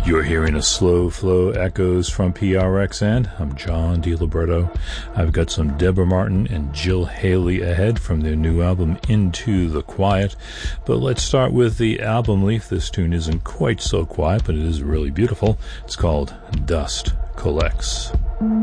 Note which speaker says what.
Speaker 1: You're hearing a slow flow echoes from PRXN. I'm John DiLiberto. I've got some Deborah Martin and Jill Haley ahead from their new album Into the Quiet. But let's start with the album leaf. This tune isn't quite so quiet, but it is really beautiful. It's called Dust Collects.